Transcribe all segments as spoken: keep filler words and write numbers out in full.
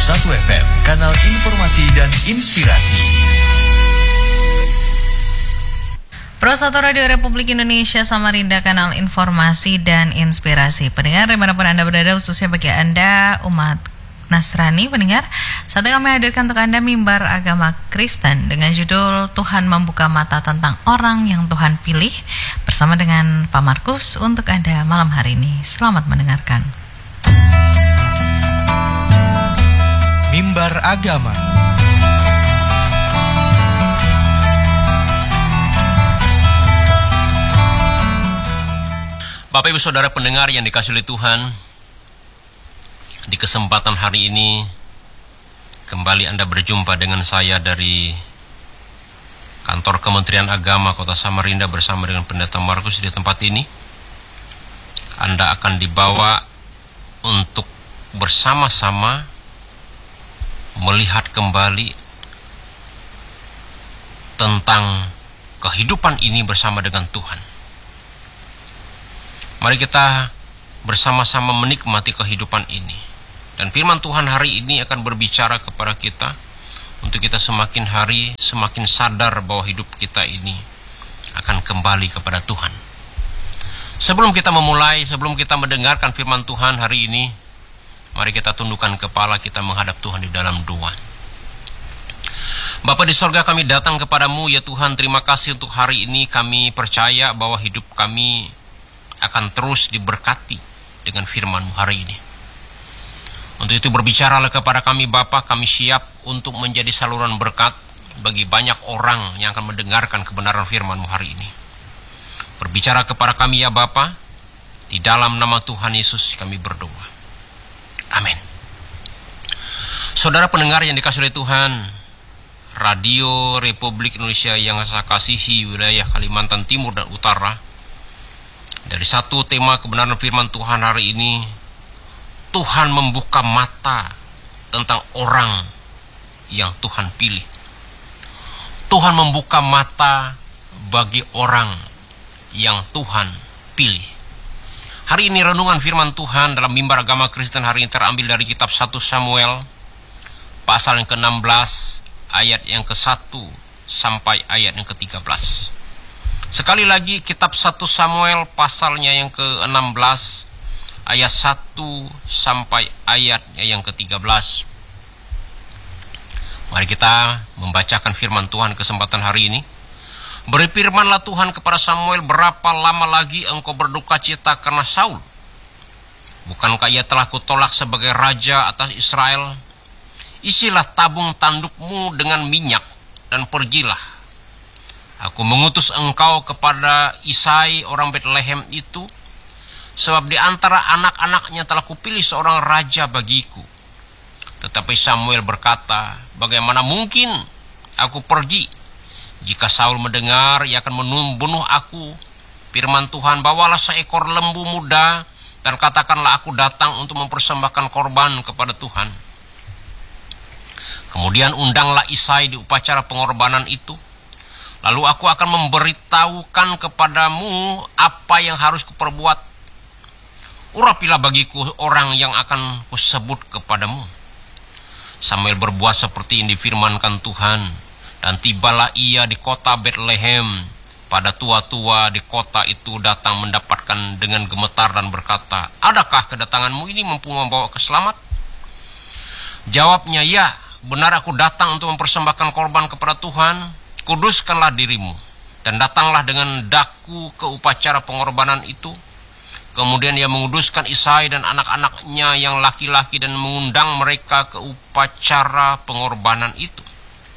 satu F M, kanal informasi dan inspirasi. Pro satu Radio Republik Indonesia Samarinda, kanal informasi dan inspirasi. Pendengar dimanapun Anda berada, khususnya bagi Anda umat Nasrani, pendengar, saat ini kami hadirkan untuk Anda mimbar agama Kristen dengan judul Tuhan Membuka Mata tentang Orang yang Tuhan Pilih, bersama dengan Pak Markus untuk Anda malam hari ini. Selamat mendengarkan. Mimbar Agama. Bapak Ibu Saudara pendengar yang dikasihi oleh Tuhan, di kesempatan hari ini kembali Anda berjumpa dengan saya dari kantor Kementerian Agama Kota Samarinda bersama dengan Pendeta Markus di tempat ini. Anda akan dibawa untuk bersama-sama melihat kembali tentang kehidupan ini bersama dengan Tuhan. Mari kita bersama-sama menikmati kehidupan ini. Dan firman Tuhan hari ini akan berbicara kepada kita untuk kita semakin hari semakin sadar bahwa hidup kita ini akan kembali kepada Tuhan. Sebelum kita memulai, sebelum kita mendengarkan firman Tuhan hari ini, mari kita tundukkan kepala kita menghadap Tuhan di dalam doa. Bapa di sorga, kami datang kepadamu ya Tuhan. Terima kasih untuk hari ini. Kami percaya bahwa hidup kami akan terus diberkati dengan firman-Mu hari ini. Untuk itu berbicaralah kepada kami Bapa. Kami siap untuk menjadi saluran berkat bagi banyak orang yang akan mendengarkan kebenaran firman-Mu hari ini. Berbicara kepada kami ya Bapa. Di dalam nama Tuhan Yesus kami berdoa. Amin. Saudara pendengar yang dikasihi oleh Tuhan, Radio Republik Indonesia yang saya kasihi, wilayah Kalimantan Timur dan Utara, dari satu tema kebenaran firman Tuhan hari ini, Tuhan membuka mata tentang orang yang Tuhan pilih. Tuhan membuka mata bagi orang yang Tuhan pilih. Hari ini renungan firman Tuhan dalam mimbar agama Kristen hari ini terambil dari kitab satu Samuel, pasal yang ke enam belas, ayat yang ke satu sampai ayat yang ke tiga belas. Sekali lagi, kitab satu Samuel pasalnya yang ke enam belas, ayat satu sampai ayatnya yang ke tiga belas. Mari kita membacakan firman Tuhan kesempatan hari ini. Berfirmanlah Tuhan kepada Samuel, berapa lama lagi engkau berduka cita karena Saul? Bukankah ia telah kutolak sebagai raja atas Israel? Isilah tabung tandukmu dengan minyak dan pergilah. Aku mengutus engkau kepada Isai orang Betlehem itu, sebab di antara anak-anaknya telah kupilih seorang raja bagiku. Tetapi Samuel berkata, bagaimana mungkin aku pergi? Jika Saul mendengar, ia akan membunuh aku. Firman Tuhan, bawalah seekor lembu muda, dan katakanlah aku datang untuk mempersembahkan korban kepada Tuhan. Kemudian undanglah Isai di upacara pengorbanan itu. Lalu aku akan memberitahukan kepadamu apa yang harus kuperbuat. Urapilah bagiku orang yang akan kusebut kepadamu. Samuel berbuat seperti yang difirmankan Tuhan, dan tibalah ia di kota Betlehem. Pada tua-tua di kota itu datang mendapatkan dengan gemetar dan berkata, adakah kedatanganmu ini mampu membawa keselamatan? Jawabnya, ya, benar aku datang untuk mempersembahkan korban kepada Tuhan. Kuduskanlah dirimu, dan datanglah dengan daku ke upacara pengorbanan itu. Kemudian ia menguduskan Isai dan anak-anaknya yang laki-laki dan mengundang mereka ke upacara pengorbanan itu.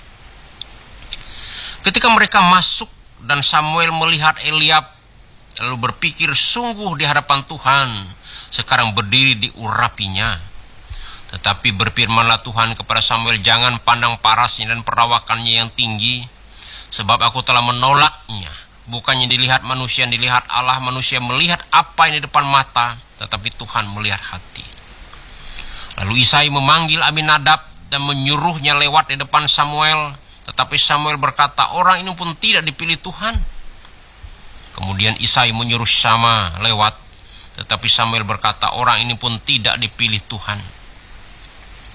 Ketika mereka masuk dan Samuel melihat Eliab, lalu berpikir, sungguh di hadapan Tuhan sekarang berdiri diurapinya. Tetapi berfirmanlah Tuhan kepada Samuel, jangan pandang parasnya dan perawakannya yang tinggi, sebab aku telah menolaknya. Bukannya dilihat manusia yang dilihat Allah. Manusia melihat apa yang di depan mata, tetapi Tuhan melihat hati. Lalu Isai memanggil Aminadab dan menyuruhnya lewat di depan Samuel. Tetapi Samuel berkata, orang ini pun tidak dipilih Tuhan. Kemudian Isai menyuruh Sama lewat. Tetapi Samuel berkata, orang ini pun tidak dipilih Tuhan.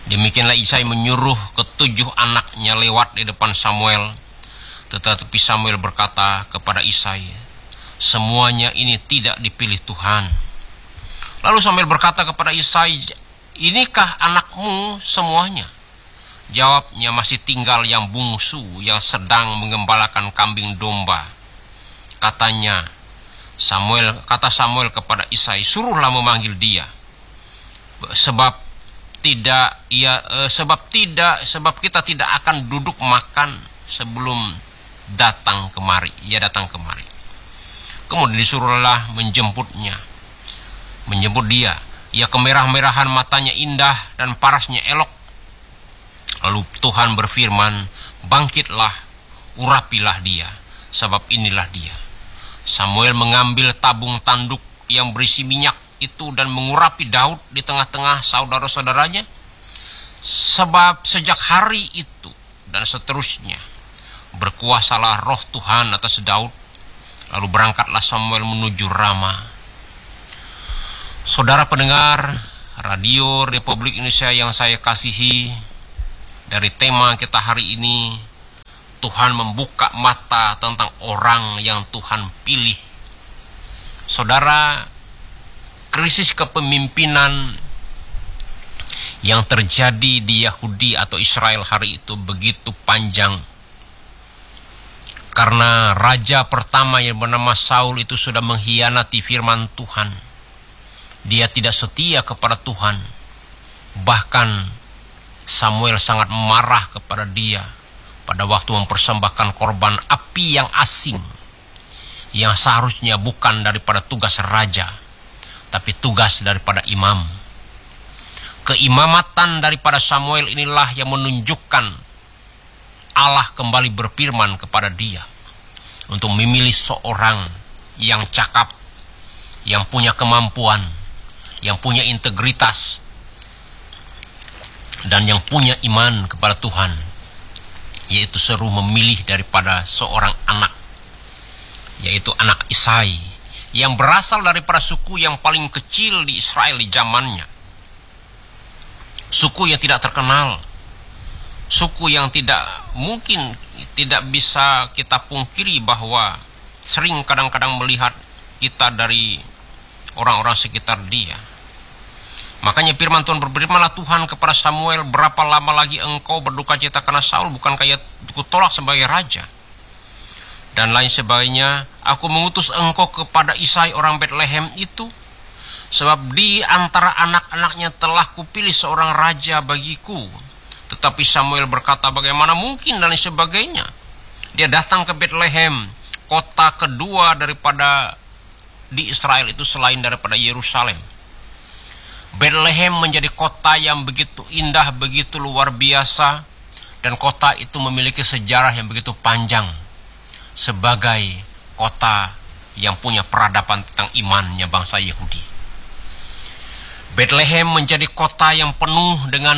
Demikianlah Isai menyuruh ketujuh anaknya lewat di depan Samuel. Tetapi Samuel berkata kepada Isai, semuanya ini tidak dipilih Tuhan. Lalu Samuel berkata kepada Isai, inikah anakmu semuanya? Jawabnya, masih tinggal yang bungsu yang sedang mengembalakan kambing domba. Katanya, Samuel kata Samuel kepada Isai, suruhlah memanggil dia. Sebab tidak ia eh, sebab tidak sebab kita tidak akan duduk makan sebelum datang kemari. Ia datang kemari. Kemudian disuruhlah menjemputnya. Menjemput dia. Ia kemerah-merahan, matanya indah dan parasnya elok. Lalu Tuhan berfirman, bangkitlah, urapilah dia, sebab inilah dia. Samuel mengambil tabung tanduk yang berisi minyak itu dan mengurapi Daud di tengah-tengah saudara-saudaranya. Sebab sejak hari itu dan seterusnya berkuasalah roh Tuhan atas Daud. Lalu berangkatlah Samuel menuju Rama. Saudara pendengar Radio Republik Indonesia yang saya kasihi, dari tema kita hari ini, Tuhan membuka mata tentang orang yang Tuhan pilih. Saudara, krisis kepemimpinan yang terjadi di Yahudi atau Israel hari itu begitu panjang. Karena raja pertama yang bernama Saul itu sudah mengkhianati firman Tuhan. Dia tidak setia kepada Tuhan. Bahkan Samuel sangat marah kepada dia pada waktu mempersembahkan korban api yang asing, yang seharusnya bukan daripada tugas raja, tapi tugas daripada imam. Keimamatan daripada Samuel inilah yang menunjukkan Allah kembali berfirman kepada dia untuk memilih seorang yang cakap, yang punya kemampuan, yang punya integritas, dan yang punya iman kepada Tuhan, yaitu seru memilih daripada seorang anak, yaitu anak Isai, yang berasal daripada suku yang paling kecil di Israel di zamannya. Suku yang tidak terkenal, suku yang tidak mungkin tidak bisa kita pungkiri bahwa sering kadang-kadang melihat kita dari orang-orang sekitar dia. Makanya firman Tuhan berfirmanlah Tuhan kepada Samuel, berapa lama lagi engkau berduka cita karena Saul, bukankah ia kutolak sebagai raja? Dan lain sebagainya, aku mengutus engkau kepada Isai orang Betlehem itu, sebab di antara anak-anaknya telah kupilih seorang raja bagiku. Tetapi Samuel berkata, bagaimana mungkin, dan lain sebagainya. Dia datang ke Betlehem, kota kedua daripada di Israel itu selain daripada Yerusalem. Betlehem menjadi kota yang begitu indah, begitu luar biasa, dan kota itu memiliki sejarah yang begitu panjang sebagai kota yang punya peradaban tentang imannya bangsa Yahudi. Betlehem menjadi kota yang penuh dengan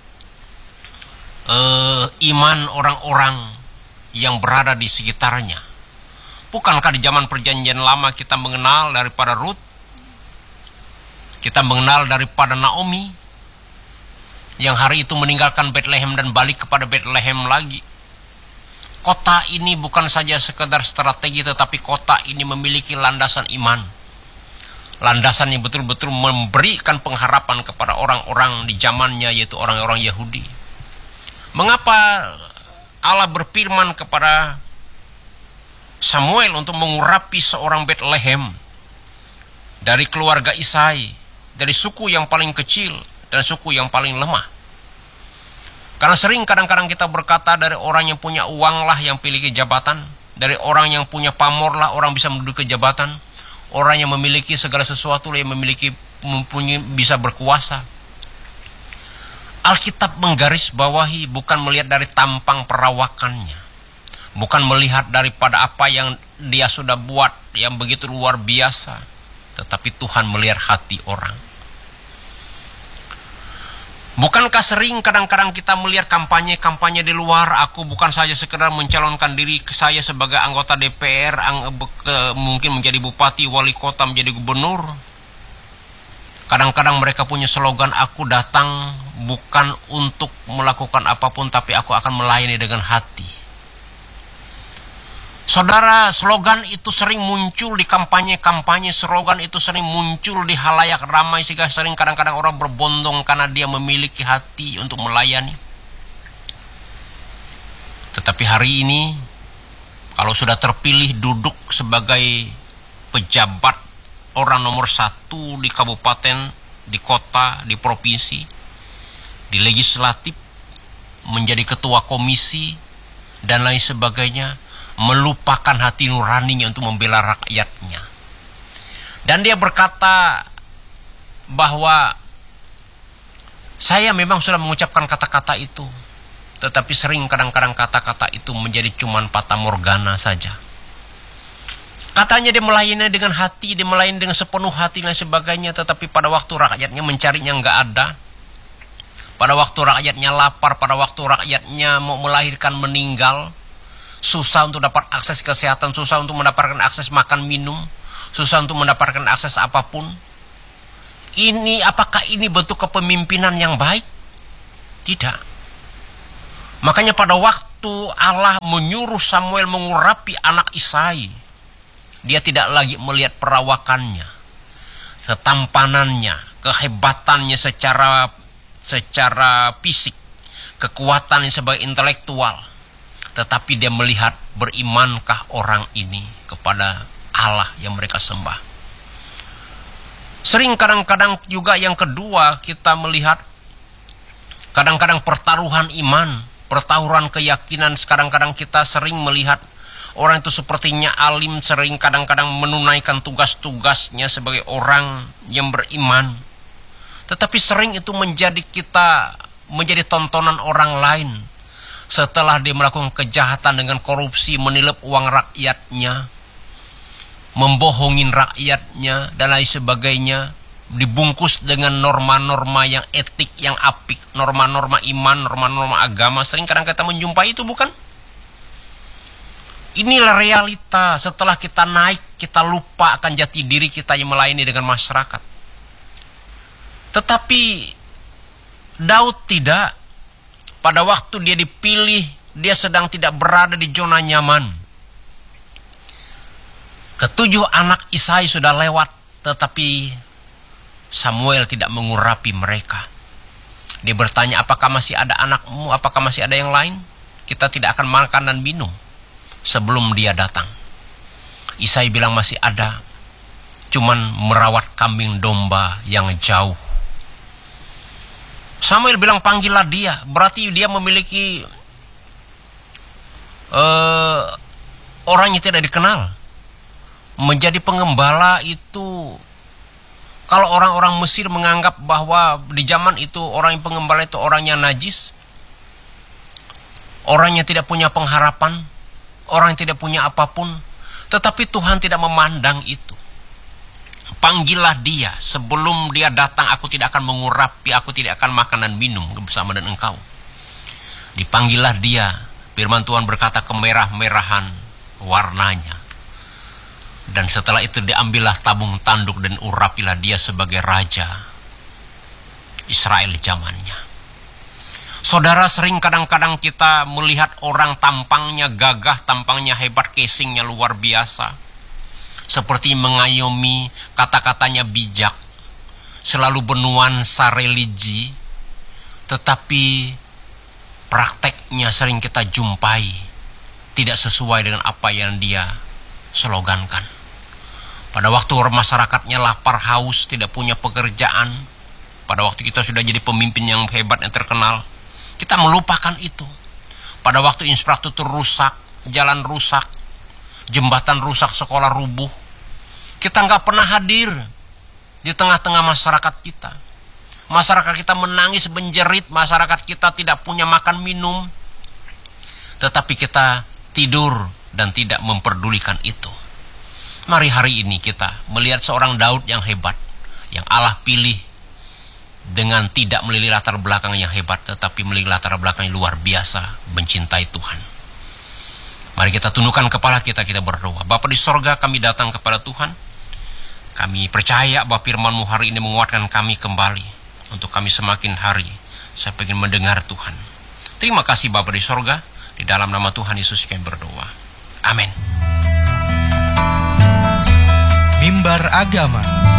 uh, iman orang-orang yang berada di sekitarnya. Bukankah di zaman perjanjian lama kita mengenal daripada Ruth, kita mengenal daripada Naomi, yang hari itu meninggalkan Betlehem dan balik kepada Betlehem lagi. Kota ini bukan saja sekedar strategi, tetapi kota ini memiliki landasan iman. Landasan yang betul-betul memberikan pengharapan kepada orang-orang di zamannya, yaitu orang-orang Yahudi. Mengapa Allah berfirman kepada Samuel untuk mengurapi seorang Betlehem dari keluarga Isai, dari suku yang paling kecil dan suku yang paling lemah? Karena sering kadang-kadang kita berkata, dari orang yang punya uang lah yang pilih jabatan, dari orang yang punya pamor lah orang bisa menduduki jabatan, orang yang memiliki segala sesuatu lah yang memiliki mempunyai bisa berkuasa. Alkitab menggarisbawahi bukan melihat dari tampang perawakannya, bukan melihat daripada apa yang dia sudah buat yang begitu luar biasa, tetapi Tuhan melihat hati orang. Bukankah sering kadang-kadang kita melihat kampanye-kampanye di luar, aku bukan saja sekedar mencalonkan diri saya sebagai anggota D P R, ang, ke, mungkin menjadi bupati, wali kota, menjadi gubernur. Kadang-kadang mereka punya slogan, aku datang bukan untuk melakukan apapun, tapi aku akan melayani dengan hati. Saudara, slogan itu sering muncul di kampanye-kampanye, slogan itu sering muncul di halayak ramai, sehingga sering kadang-kadang orang berbondong karena dia memiliki hati untuk melayani. Tetapi hari ini, kalau sudah terpilih duduk sebagai pejabat orang nomor satu di kabupaten, di kota, di provinsi, di legislatif, menjadi ketua komisi, dan lain sebagainya, melupakan hati nuraninya untuk membela rakyatnya. Dan dia berkata bahwa saya memang sudah mengucapkan kata-kata itu, tetapi sering kadang-kadang kata-kata itu menjadi cuman fata morgana saja. Katanya dia melayani dengan hati, dia melayani dengan sepenuh hati dan sebagainya, tetapi pada waktu rakyatnya mencarinya nggak ada. Pada waktu rakyatnya lapar, pada waktu rakyatnya mau melahirkan, meninggal, susah untuk dapat akses kesehatan, susah untuk mendapatkan akses makan minum, susah untuk mendapatkan akses apapun. Ini, apakah ini bentuk kepemimpinan yang baik? Tidak. Makanya pada waktu Allah menyuruh Samuel mengurapi anak Isai, dia tidak lagi melihat perawakannya, ketampanannya, kehebatannya secara secara fisik, kekuatannya sebagai intelektual, tetapi dia melihat berimankah orang ini kepada Allah yang mereka sembah. Sering kadang-kadang juga yang kedua kita melihat kadang-kadang pertaruhan iman, pertaruhan keyakinan. Kadang-kadang kita sering melihat orang itu sepertinya alim, sering kadang-kadang menunaikan tugas-tugasnya sebagai orang yang beriman, tetapi sering itu menjadi kita menjadi tontonan orang lain. Setelah dia melakukan kejahatan dengan korupsi, menilep uang rakyatnya, membohongin rakyatnya, dan lain sebagainya, dibungkus dengan norma-norma yang etik, yang apik, norma-norma iman, norma-norma agama. Sering kadang kita menjumpai itu, bukan? Inilah realita. Setelah kita naik, kita lupa akan jati diri kita yang melayani dengan masyarakat. Tetapi Daud tidak. Pada waktu dia dipilih, dia sedang tidak berada di zona nyaman. Ketujuh anak Isai sudah lewat, tetapi Samuel tidak mengurapi mereka. Dia bertanya, apakah masih ada anakmu? Apakah masih ada yang lain? Kita tidak akan makan dan minum sebelum dia datang. Isai bilang masih ada, cuman merawat kambing domba yang jauh. Samuel bilang panggillah dia, berarti dia memiliki uh, orang yang tidak dikenal. Menjadi pengembala itu, kalau orang-orang Mesir menganggap bahwa di zaman itu orang yang pengembala itu orang yang najis, orang yang tidak punya pengharapan, orang yang tidak punya apapun. Tetapi Tuhan tidak memandang itu. Panggillah dia, sebelum dia datang aku tidak akan mengurapi, aku tidak akan makan dan minum bersama dengan engkau. Dipanggillah dia, firman Tuhan berkata kemerah-merahan warnanya. Dan setelah itu diambillah tabung tanduk dan urapilah dia sebagai raja Israel zamannya. Saudara, sering kadang-kadang kita melihat orang tampangnya gagah, tampangnya hebat, casingnya luar biasa, seperti mengayomi, kata-katanya bijak, selalu bernuansa religi, tetapi prakteknya sering kita jumpai tidak sesuai dengan apa yang dia slogankan. Pada waktu masyarakatnya lapar haus, tidak punya pekerjaan, pada waktu kita sudah jadi pemimpin yang hebat, yang terkenal, kita melupakan itu. Pada waktu infrastruktur rusak, jalan rusak, jembatan rusak, sekolah rubuh, kita nggak pernah hadir di tengah-tengah masyarakat kita. Masyarakat kita menangis menjerit, masyarakat kita tidak punya makan minum, tetapi kita tidur dan tidak memperdulikan itu. Mari hari ini kita melihat seorang Daud yang hebat, yang Allah pilih dengan tidak melihat latar belakang yang hebat, tetapi melihat latar belakang yang luar biasa, mencintai Tuhan. Mari kita tundukkan kepala kita, kita berdoa. Bapa di sorga, kami datang kepada Tuhan. Kami percaya bahwa firman-Mu hari ini menguatkan kami kembali, untuk kami semakin hari Saya pengen mendengar Tuhan. Terima kasih Bapa di sorga. Di dalam nama Tuhan Yesus kami berdoa. Amin. Mimbar Agama.